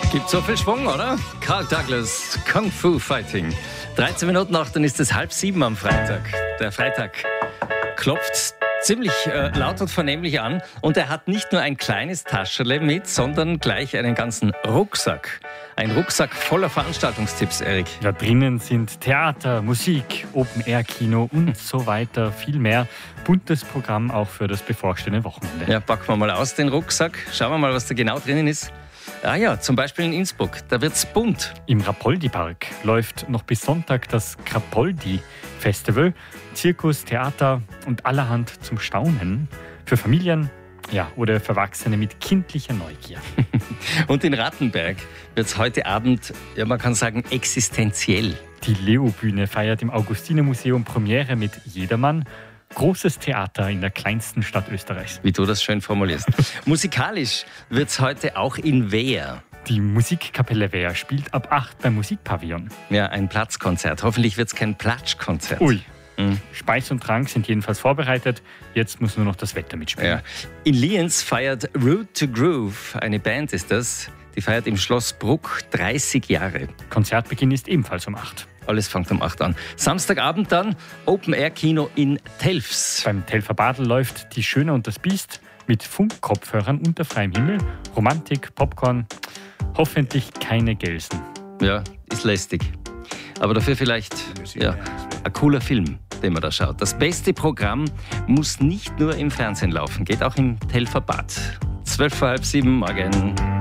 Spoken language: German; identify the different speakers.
Speaker 1: Gibt so viel Schwung, oder? Carl Douglas, Kung Fu Fighting. 13 Minuten nach, dann ist es 6:30 am Freitag. Der Freitag klopft ziemlich laut und vernehmlich an. Und er hat nicht nur ein kleines Tascherle mit, sondern gleich einen ganzen Rucksack. Ein Rucksack voller Veranstaltungstipps, Erik.
Speaker 2: Da drinnen sind Theater, Musik, Open-Air-Kino und so weiter, viel mehr. Buntes Programm auch für das bevorstehende Wochenende.
Speaker 1: Ja, packen wir mal aus den Rucksack. Schauen wir mal, was da genau drinnen ist. Ah ja, zum Beispiel in Innsbruck, da wird's bunt.
Speaker 2: Im Rapoldi-Park läuft noch bis Sonntag das Krapoldi-Festival. Zirkus, Theater und allerhand zum Staunen. Für Familien, ja, oder für Erwachsene mit kindlicher Neugier.
Speaker 1: Und in Rattenberg wird's heute Abend, ja, man kann sagen, existenziell.
Speaker 2: Die Leo-Bühne feiert im Augustinermuseum Premiere mit Jedermann. Großes Theater in der kleinsten Stadt Österreichs.
Speaker 1: Wie du das schön formulierst. Musikalisch wird's heute auch in Wehr.
Speaker 2: Die Musikkapelle Wehr spielt ab 8 beim Musikpavillon.
Speaker 1: Ja, ein Platzkonzert. Hoffentlich wird's kein Platschkonzert.
Speaker 2: Ui. Speis und Trank sind jedenfalls vorbereitet. Jetzt muss nur noch das Wetter mitspielen.
Speaker 1: Ja. In Lienz feiert Root to Groove. Eine Band ist das. Die feiert im Schloss Bruck 30 Jahre.
Speaker 2: Konzertbeginn ist ebenfalls um 8.
Speaker 1: Alles fängt um 8 an. Samstagabend dann Open-Air-Kino in Telfs.
Speaker 2: Beim Telfer Badel läuft Die Schöne und das Biest mit Funkkopfhörern unter freiem Himmel. Romantik, Popcorn, hoffentlich keine Gelsen.
Speaker 1: Ja, ist lästig. Aber dafür vielleicht ein cooler Film, den man da schaut. Das beste Programm muss nicht nur im Fernsehen laufen, geht auch im Telfer Bad. 6:45 morgen.